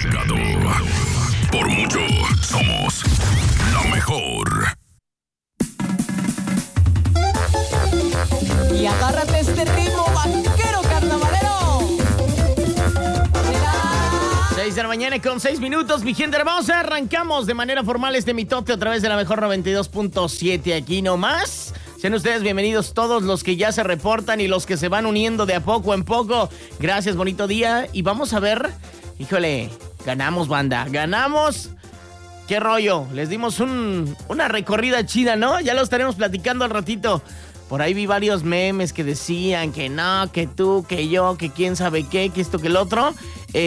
llegado. Por mucho, somos la mejor. Y agárrate este ritmo vaquero carnavalero. 6 de la mañana con 6 minutos, mi gente hermosa. Arrancamos de manera formal este mitote a través de la mejor 92.7 aquí nomás. Sean ustedes bienvenidos todos los que ya se reportan y los que se van uniendo de a poco en poco. Gracias, bonito día. Y vamos a ver, híjole, ganamos, banda, ganamos. ¿Qué rollo? Les dimos una recorrida chida, ¿no? Ya lo estaremos platicando al ratito. Por ahí vi varios memes que decían que no, que tú, que yo, que quién sabe qué, que esto, que el otro.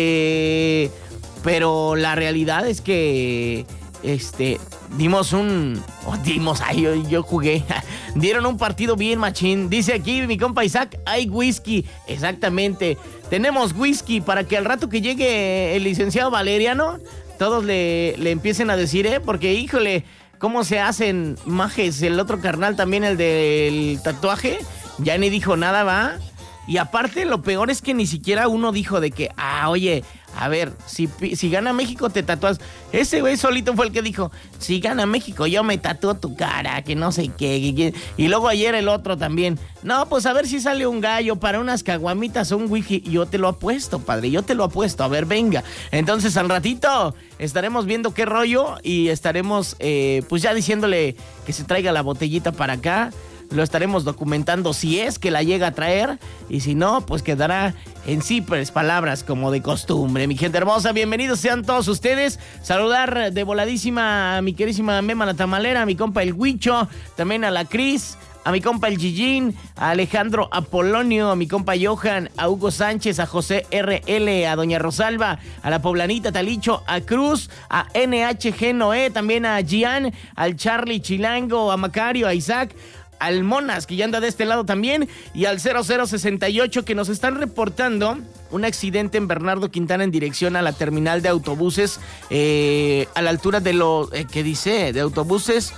Pero la realidad es que yo jugué. Dieron un partido bien machín. Dice aquí mi compa Isaac, hay whisky. Exactamente. Tenemos whisky para que al rato que llegue el licenciado Valeriano, todos le empiecen a decir, porque híjole, cómo se hacen majes. El otro carnal también, el del tatuaje, ya ni dijo nada, ¿va? Y aparte, lo peor es que ni siquiera uno dijo de que, oye, a ver, si gana México te tatúas. Ese güey solito fue el que dijo, si gana México yo me tatúo tu cara, que no sé qué. Y luego ayer el otro también. No, pues a ver si sale un gallo para unas caguamitas o un whisky. Yo te lo apuesto, padre, yo te lo apuesto. A ver, venga. Entonces al ratito estaremos viendo qué rollo y estaremos pues ya diciéndole que se traiga la botellita para acá. Lo estaremos documentando si es que la llega a traer. Y si no, pues quedará en simples palabras como de costumbre. Mi gente hermosa, bienvenidos sean todos ustedes. Saludar de voladísima a mi querísima Mema la Tamalera, a mi compa el Huicho, también a la Cris, a mi compa el Gillín, a Alejandro Apolonio, a mi compa Johan, a Hugo Sánchez, a José RL, a Doña Rosalba, a la Poblanita Talicho, a Cruz, a NHG Noé, también a Gian, al Charlie Chilango, a Macario, a Isaac, al Monas, que ya anda de este lado también, y al 0068, que nos están reportando un accidente en Bernardo Quintana en dirección a la terminal de autobuses, a la altura de lo ¿qué dice? De autobuses,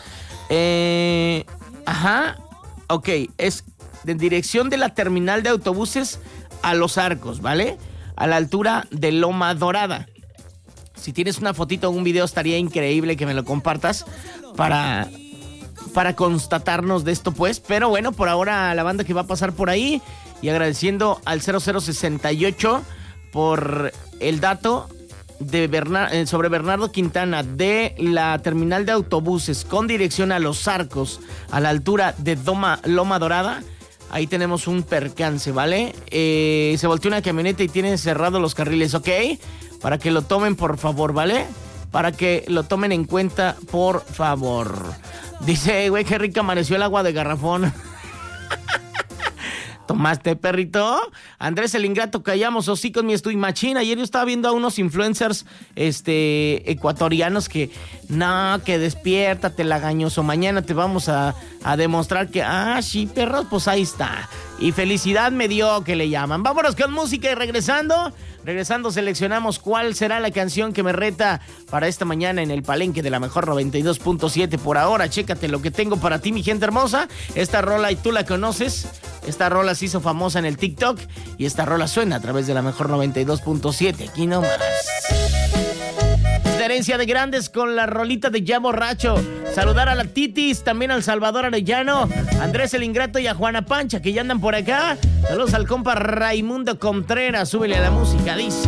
ok, es de dirección de la terminal de autobuses a Los Arcos, ¿vale? A la altura de Loma Dorada. Si tienes una fotito o un video, estaría increíble que me lo compartas para constatarnos de esto, pues. Pero bueno, por ahora la banda que va a pasar por ahí, y agradeciendo al 0068 por el dato de sobre Bernardo Quintana, de la terminal de autobuses con dirección a Los Arcos, a la altura de Loma Dorada. Ahí tenemos un percance, ¿vale? Se volteó una camioneta y tienen cerrados los carriles, ¿ok? Para que lo tomen, por favor, ¿vale? Para que lo tomen en cuenta, por favor. Dice, güey, qué rica amaneció el agua de garrafón. ¿Tomaste, perrito? Andrés el Ingrato, callamos hocicos, mi estoy machín. Ayer yo estaba viendo a unos influencers ecuatorianos que, no, que despiértate, lagañoso. Mañana te vamos a demostrar que, sí, perros, pues ahí está. Y felicidad me dio, que le llaman. Vámonos con música y regresando seleccionamos cuál será la canción que me reta para esta mañana en el palenque de la mejor 92.7. Por ahora, chécate lo que tengo para ti, mi gente hermosa. Esta rola, y tú la conoces, esta rola se hizo famosa en el TikTok y esta rola suena a través de la mejor 92.7. Aquí nomás. Herencia de grandes con la rolita de Ya Borracho. Saludar a la Titis, también al Salvador Arellano, Andrés el Ingrato y a Juana Pancha, que ya andan por acá. Saludos al compa Raimundo Contreras, súbele a la música, dice.